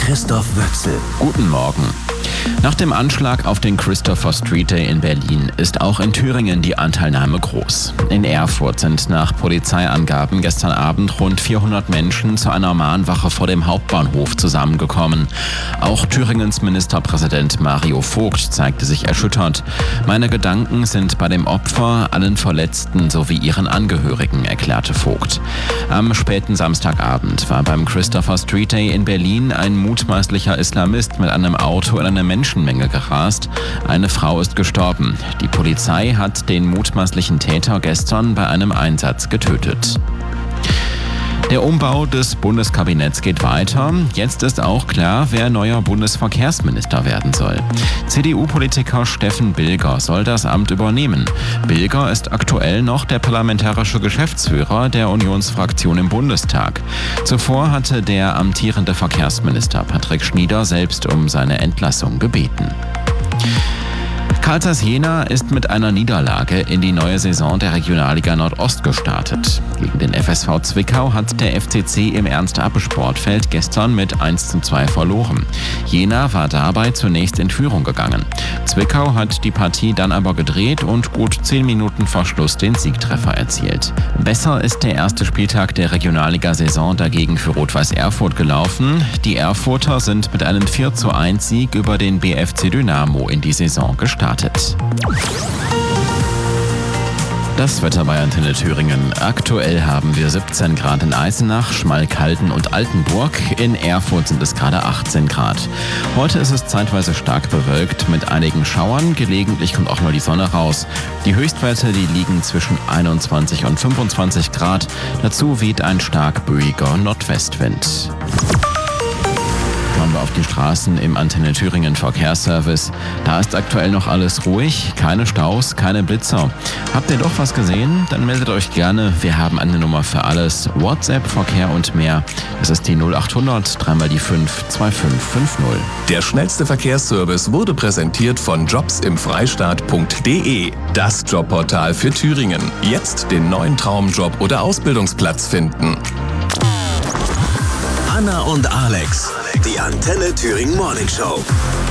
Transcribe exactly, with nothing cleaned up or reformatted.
Christoph Wöchsel. Guten Morgen. Nach dem Anschlag auf den Christopher Street Day in Berlin ist auch in Thüringen die Anteilnahme groß. In Erfurt sind nach Polizeiangaben gestern Abend rund vierhundert Menschen zu einer Mahnwache vor dem Hauptbahnhof zusammengekommen. Auch Thüringens Ministerpräsident Mario Vogt zeigte sich erschüttert. Meine Gedanken sind bei dem Opfer, allen Verletzten sowie ihren Angehörigen, erklärte Vogt. Am späten Samstagabend war beim Christopher Street Day in Berlin ein mutmaßlicher Islamist mit einem Auto in eine Menschenmenge gerast. Eine Frau ist gestorben. Die Polizei hat den mutmaßlichen Täter gestern bei einem Einsatz getötet. Der Umbau des Bundeskabinetts geht weiter. Jetzt ist auch klar, wer neuer Bundesverkehrsminister werden soll. C D U-Politiker Steffen Bilger soll das Amt übernehmen. Bilger ist aktuell noch der parlamentarische Geschäftsführer der Unionsfraktion im Bundestag. Zuvor hatte der amtierende Verkehrsminister Patrick Schnieder selbst um seine Entlassung gebeten. Carl Zeiss Jena ist mit einer Niederlage in die neue Saison der Regionalliga Nordost gestartet. Gegen den F S V Zwickau hat der F C C im Ernst-Abbe-Sportfeld gestern mit eins zu zwei verloren. Jena war dabei zunächst in Führung gegangen. Zwickau hat die Partie dann aber gedreht und gut zehn Minuten vor Schluss den Siegtreffer erzielt. Besser ist der erste Spieltag der Regionalliga-Saison dagegen für Rot-Weiß Erfurt gelaufen. Die Erfurter sind mit einem vier zu eins Sieg über den B F C Dynamo in die Saison gestartet. Das Wetter bei Antenne Thüringen. Aktuell haben wir siebzehn Grad in Eisenach, Schmalkalden und Altenburg. In Erfurt sind es gerade achtzehn Grad. Heute ist es zeitweise stark bewölkt mit einigen Schauern. Gelegentlich kommt auch mal die Sonne raus. Die Höchstwerte, die liegen zwischen einundzwanzig und fünfundzwanzig Grad. Dazu weht ein stark böiger Nordwestwind. Schauen wir auf die Straßen im Antenne Thüringen Verkehrsservice. Da ist aktuell noch alles ruhig, keine Staus, keine Blitzer. Habt ihr doch was gesehen? Dann meldet euch gerne. Wir haben eine Nummer für alles. WhatsApp, Verkehr und mehr. Das ist die null achthundert dreimal die fünf zwei fünf fünf null. Der schnellste Verkehrsservice wurde präsentiert von jobs im freistaat punkt de. Das Jobportal für Thüringen. Jetzt den neuen Traumjob oder Ausbildungsplatz finden. Anna und Alex, die Antenne Thüringen Morning Show.